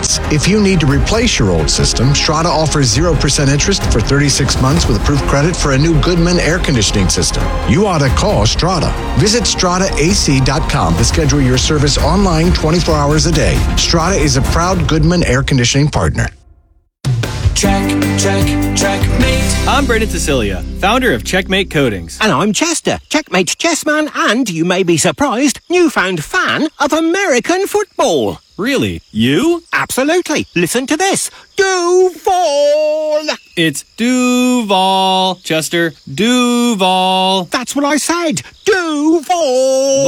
Plus, if you need to replace your old system, Strata offers 0% interest for 36 months with approved credit for a new Goodman air conditioning system. You ought to call Strata. Visit StrataAC.com to schedule your service online 24 hours a day. Strata is a proud Goodman air conditioning partner. Checkmate. I'm Brendan Cecilia, founder of Checkmate Coatings. And I'm Chester, Checkmate chessman and, you may be surprised, newfound fan of American football. Really? You? Absolutely. Listen to this. Duval! It's Duval, Chester. Duval. That's what I said. Duval!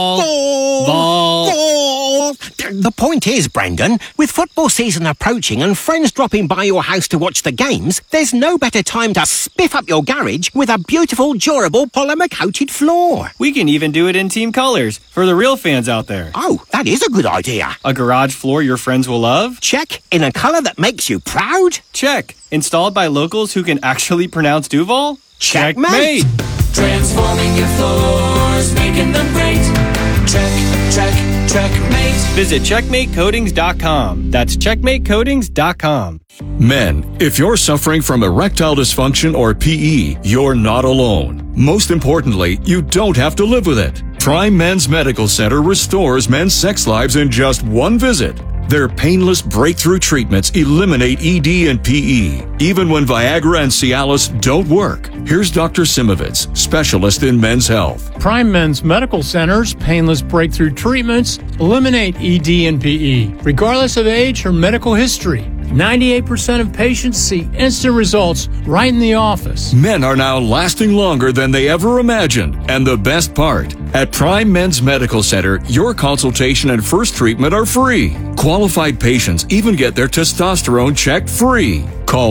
Ball. The point is, Brendan, with football season approaching and friends dropping by your house to watch the games, there's no better time to spiff up your garage with a beautiful, durable, polymer-coated floor. We can even do it in team colors for the real fans out there. Oh, that is a good idea. A garage floor your friends will love? Check. In a color that makes you proud? Check. Installed by locals who can actually pronounce Duval? Checkmate. Transforming your floors, making them great. Checkmate. Visit CheckmateCoatings.com. That's CheckmateCoatings.com. Men, if you're suffering from erectile dysfunction or PE, you're not alone. Most importantly, you don't have to live with it. Prime Men's Medical Center restores men's sex lives in just one visit. Their painless breakthrough treatments eliminate ED and PE, even when Viagra and Cialis don't work. Here's Dr. Simovitz, specialist in men's health. Prime Men's Medical Center's painless breakthrough treatments eliminate ED and PE, regardless of age or medical history. 98% of patients see instant results right in the office. Men are now lasting longer than they ever imagined. And the best part, at Prime Men's Medical Center, your consultation and first treatment are free. Qualified patients even get their testosterone checked free. Call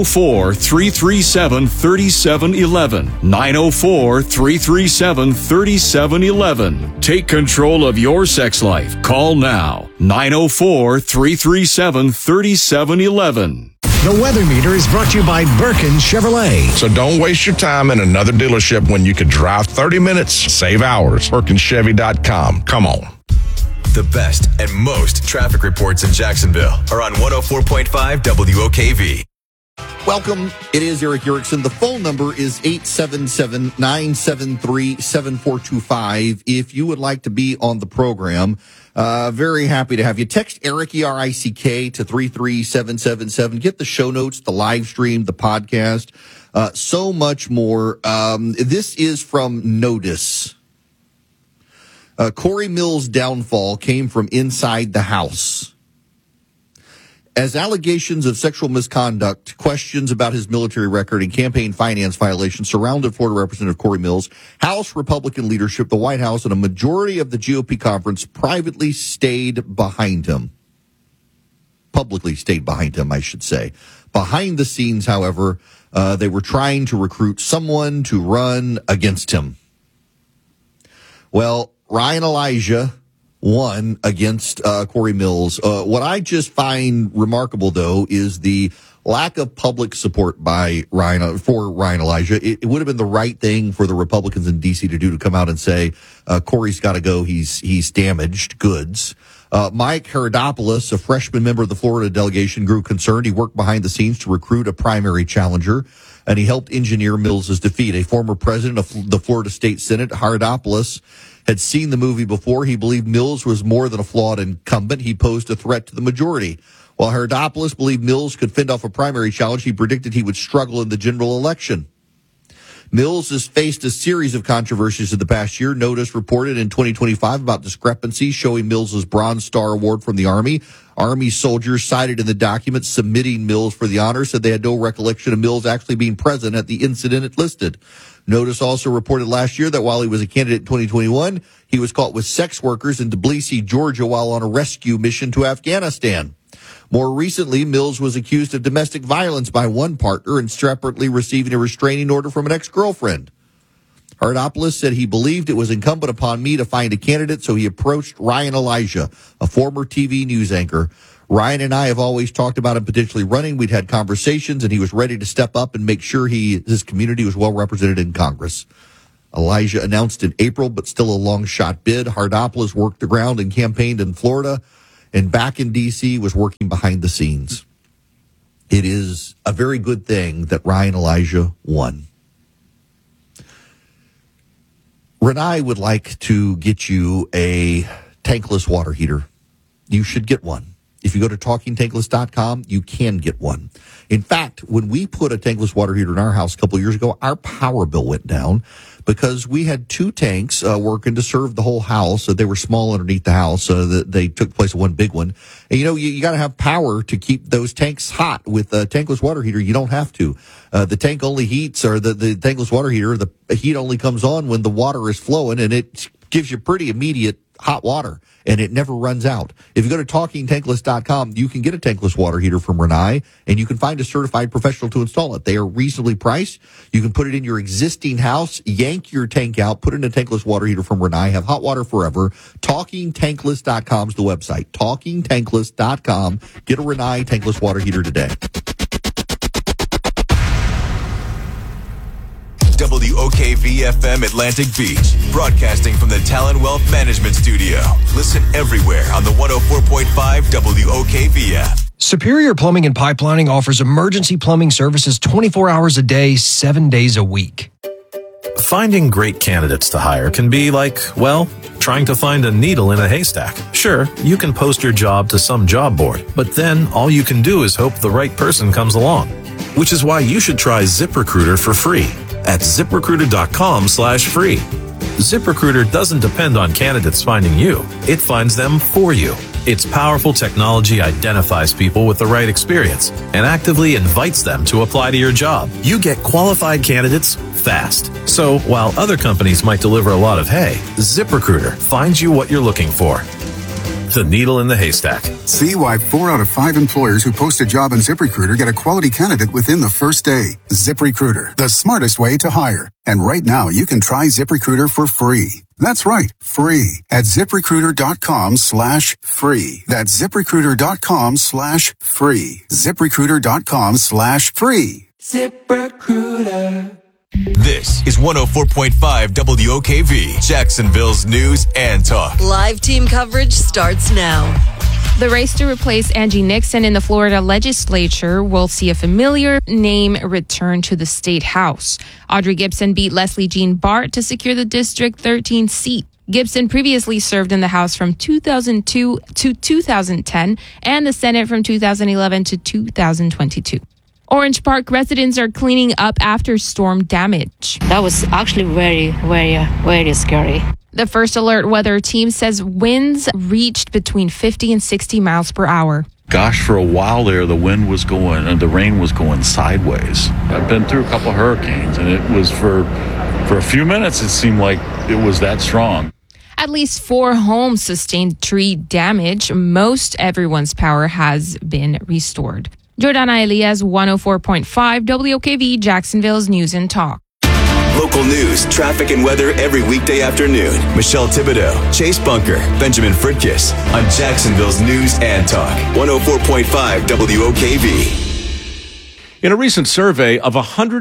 904-337-3711. 904-337-3711. Take control of your sex life. Call now. 904-337-3711. The Weather Meter is brought to you by Birkin Chevrolet. So don't waste your time in another dealership when you could drive 30 minutes, save hours. BirkinChevy.com. Come on. The best and most traffic reports in Jacksonville are on 104.5 WOKV. Welcome. It is Eric Erickson. The phone number is 877-973-7425. If you would like to be on the program, very happy to have you. Text Eric, E-R-I-C-K, to 33777. Get the show notes, the live stream, the podcast, so much more. This is from Notice. Corey Mills' downfall came from inside the house. As allegations of sexual misconduct, questions about his military record, and campaign finance violations surrounded Florida Representative Corey Mills, House Republican leadership, the White House, and a majority of the GOP conference privately stayed behind him. Publicly stayed behind him, I should say. Behind the scenes, however, they were trying to recruit someone to run against him. Well, Ryan Elijah won against Corey Mills. What I just find remarkable, though, is the lack of public support by Ryan Elijah. It would have been the right thing for the Republicans in D.C. to do, to come out and say, Corey's got to go. He's damaged goods. Mike Herodopoulos, a freshman member of the Florida delegation, grew concerned. He worked behind the scenes to recruit a primary challenger, and he helped engineer Mills' defeat. A former president of the Florida State Senate, Herodopoulos, had seen the movie before. He believed Mills was more than a flawed incumbent. He posed a threat to the majority. While Herodopoulos believed Mills could fend off a primary challenge, he predicted he would struggle in the general election. Mills has faced a series of controversies in the past year. Notice reported in 2025 about discrepancies showing Mills' Bronze Star Award from the Army. Army soldiers cited in the document submitting Mills for the honor said they had no recollection of Mills actually being present at the incident it listed. Notice also reported last year that while he was a candidate in 2021, he was caught with sex workers in Tbilisi, Georgia, while on a rescue mission to Afghanistan. More recently, Mills was accused of domestic violence by one partner and separately receiving a restraining order from an ex-girlfriend. Herodopoulos said he believed it was incumbent upon me to find a candidate, so he approached Ryan Elijah, a former TV news anchor. Ryan and I have always talked about him potentially running. We'd had conversations, and he was ready to step up and make sure his community was well represented in Congress. Elijah announced in April, but still a long shot bid. Herodopoulos worked the ground and campaigned in Florida and back in D.C. was working behind the scenes. It is a very good thing that Ryan Elijah won. Renai would like to get you a tankless water heater. You should get one. If you go to TalkingTankless.com, you can get one. In fact, when we put a tankless water heater in our house a couple of years ago, our power bill went down because we had two tanks working to serve the whole house. They were small underneath the house. They took the place of one big one. And, you got to have power to keep those tanks hot. With a tankless water heater, you don't have to. The tank only heats, or the tankless water heater, the heat only comes on when the water is flowing, and it gives you pretty immediate hot water, and it never runs out. If you go to TalkingTankless.com, you can get a tankless water heater from Renai, and you can find a certified professional to install it. They are reasonably priced. You can put it in your existing house, yank your tank out, put in a tankless water heater from Renai, have hot water forever. TalkingTankless.com is the website. TalkingTankless.com. Get a Renai tankless water heater today. WOKV-FM Atlantic Beach, broadcasting from the Talon Wealth Management Studio. Listen everywhere on the 104.5 WOKV app. Superior Plumbing and Pipelining offers emergency plumbing services 24 hours a day, 7 days a week. Finding great candidates to hire can be like, well, trying to find a needle in a haystack. Sure, you can post your job to some job board, but then all you can do is hope the right person comes along. Which is why you should try ZipRecruiter for free at ZipRecruiter.com/free. ZipRecruiter doesn't depend on candidates finding you. It finds them for you. Its powerful technology identifies people with the right experience and actively invites them to apply to your job. You get qualified candidates fast. So while other companies might deliver a lot of hay, ZipRecruiter finds you what you're looking for. The needle in the haystack. See why 4 out of 5 employers who post a job on ZipRecruiter get a quality candidate within the first day. ZipRecruiter, the smartest way to hire. And right now, you can try ZipRecruiter for free. That's right, free at ZipRecruiter.com/free. That's ZipRecruiter.com/free. ZipRecruiter.com/free. ZipRecruiter. This is 104.5 WOKV, Jacksonville's news and talk. Live team coverage starts now. The race to replace Angie Nixon in the Florida legislature will see a familiar name return to the state house. Audrey Gibson beat Leslie Jean Bart to secure the District 13 seat. Gibson previously served in the House from 2002 to 2010 and the Senate from 2011 to 2022. Orange Park residents are cleaning up after storm damage. That was actually very, very scary. The First Alert Weather Team says winds reached between 50 and 60 miles per hour. Gosh, for a while there, the wind was going and the rain was going sideways. I've been through a couple of hurricanes, and it was for a few minutes, it seemed like it was that strong. At least 4 homes sustained tree damage. Most everyone's power has been restored. Jordana Elias, 104.5 WOKV, Jacksonville's News and Talk. Local news, traffic, and weather every weekday afternoon. Michelle Thibodeau, Chase Bunker, Benjamin Fritkiss on Jacksonville's News and Talk. 104.5 WOKV. In a recent survey of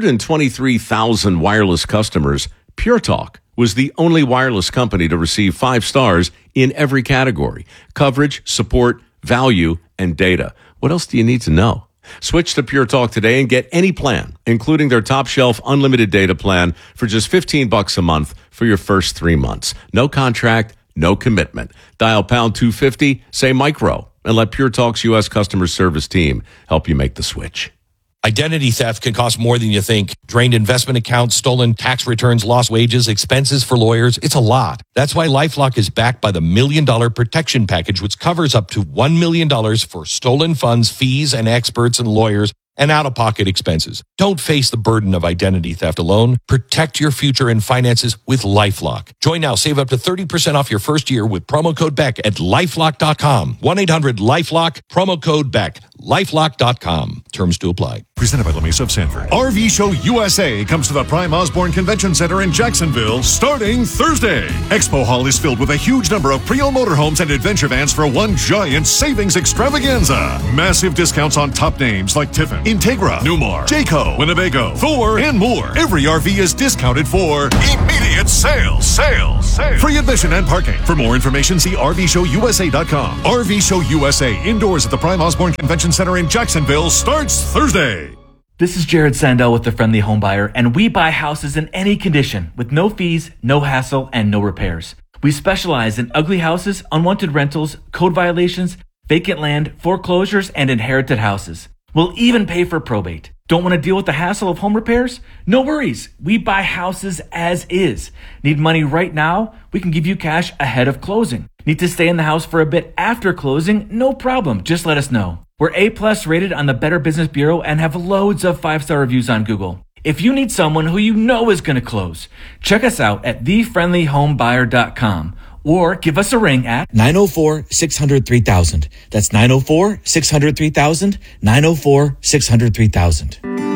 123,000 wireless customers, Pure Talk was the only wireless company to receive 5 stars in every category: coverage, support, value, and data. What else do you need to know? Switch to Pure Talk today and get any plan, including their top shelf unlimited data plan for just $15 a month for your first 3 months. No contract, no commitment. Dial pound 250, say micro, and let Pure Talk's U.S. customer service team help you make the switch. Identity theft can cost more than you think. Drained investment accounts, stolen tax returns, lost wages, expenses for lawyers. It's a lot. That's why LifeLock is backed by the $1 Million Protection Package, which covers up to $1 million for stolen funds, fees, and experts and lawyers, and out-of-pocket expenses. Don't face the burden of identity theft alone. Protect your future and finances with LifeLock. Join now. Save up to 30% off your first year with promo code BECK at LifeLock.com. 1-800-LifeLock, promo code BECK. LifeLock.com. Terms to apply. Presented by La Mesa of Sanford. RV Show USA comes to the Prime Osborne Convention Center in Jacksonville starting Thursday. Expo Hall is filled with a huge number of pre-owned motorhomes and adventure vans for one giant savings extravaganza. Massive discounts on top names like Tiffin, Integra, Newmar, Jayco, Winnebago, Thor, and more. Every RV is discounted for immediate sales. Free admission and parking. For more information, see RVShowUSA.com. RV Show USA indoors at the Prime Osborne Convention Center in Jacksonville starts Thursday. This is Jared Sandell with the Friendly Home Buyer, and we buy houses in any condition with no fees, no hassle, and no repairs. We specialize in ugly houses, unwanted rentals, code violations, vacant land, foreclosures, and inherited houses. We'll even pay for probate. Don't want to deal with the hassle of home repairs? No worries. We buy houses as is. Need money right now? We can give you cash ahead of closing. Need to stay in the house for a bit after closing? No problem. Just let us know. We're A+ rated on the Better Business Bureau and have loads of 5-star reviews on Google. If you need someone who you know is going to close, check us out at thefriendlyhomebuyer.com or give us a ring at 904-600-3000. That's 904-600-3000, 904-600-3000.